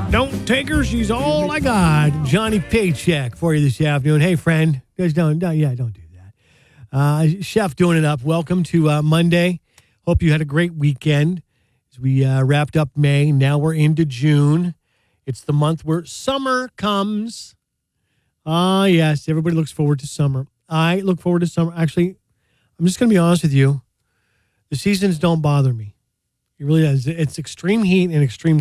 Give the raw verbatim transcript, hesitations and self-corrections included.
Don't take her. She's all I got. Johnny Paycheck for you this afternoon. Hey, friend. Guys, don't, don't, yeah, don't do that. Uh, Chef doing it up. Welcome to uh, Monday. Hope you had a great weekend. As we uh, wrapped up May, now we're into June. It's the month where summer comes. Ah, uh, yes, everybody looks forward to summer. I look forward to summer. Actually, I'm just going to be honest with you. The seasons don't bother me. It really does. It's extreme heat and extreme